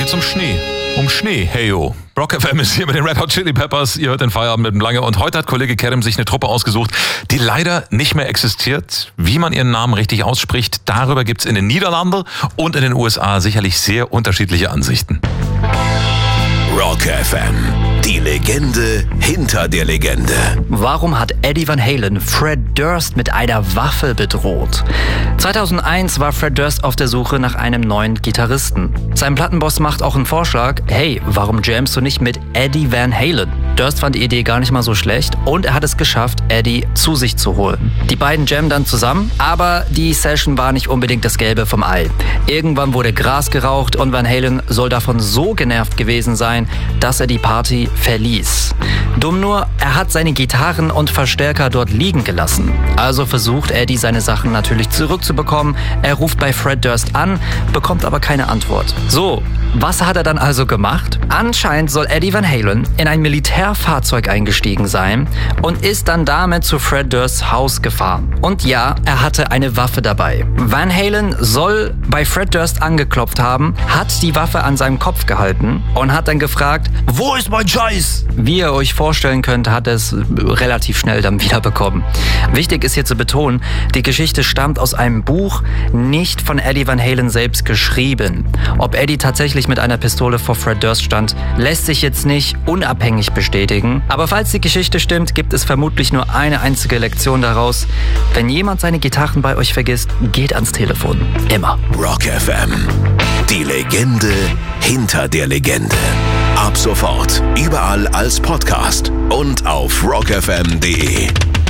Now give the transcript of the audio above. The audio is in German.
geht's um Schnee. Um Schnee, heyo. Rock FM ist hier mit den Red Hot Chili Peppers. Ihr hört den Feierabend mit dem Lange. Und heute hat Kollege Kerem sich eine Truppe ausgesucht, die leider nicht mehr existiert. Wie man ihren Namen richtig ausspricht, darüber gibt's in den Niederlanden und in den USA sicherlich sehr unterschiedliche Ansichten. Rock FM, die Legende hinter der Legende. Warum hat Eddie Van Halen Fred Durst mit einer Waffe bedroht? 2001 war Fred Durst auf der Suche nach einem neuen Gitarristen. Sein Plattenboss macht auch einen Vorschlag: Hey, warum jammst du nicht mit Eddie Van Halen? Durst fand die Idee gar nicht mal so schlecht und er hat es geschafft, Eddie zu sich zu holen. Die beiden jammen dann zusammen, aber die Session war nicht unbedingt das Gelbe vom Ei. Irgendwann wurde Gras geraucht und Van Halen soll davon so genervt gewesen sein, dass er die Party verließ. Dumm nur, er hat seine Gitarren und Verstärker dort liegen gelassen. Also versucht Eddie seine Sachen natürlich zurückzubekommen. Er ruft bei Fred Durst an, bekommt aber keine Antwort. So, was hat er dann also gemacht? Anscheinend soll Eddie Van Halen in ein Militärfahrzeug eingestiegen sein und ist dann damit zu Fred Dursts Haus gefahren. Und ja, er hatte eine Waffe dabei. Van Halen soll bei Fred Durst angeklopft haben, hat die Waffe an seinem Kopf gehalten und hat dann gefragt: Wo ist mein Scheiß? Wie ihr euch vorstellen könnt, hat er es relativ schnell dann wieder bekommen. Wichtig ist hier zu betonen, die Geschichte stammt aus einem Buch, nicht von Eddie Van Halen selbst geschrieben. Ob Eddie tatsächlich mit einer Pistole vor Fred Durst stand, lässt sich jetzt nicht unabhängig bestätigen. Aber falls die Geschichte stimmt, gibt es vermutlich nur eine einzige Lektion daraus: Wenn jemand seine Gitarren bei euch vergisst, geht ans Telefon. Immer. Rock FM, die Legende hinter der Legende. Ab sofort überall als Podcast und auf rockfm.de.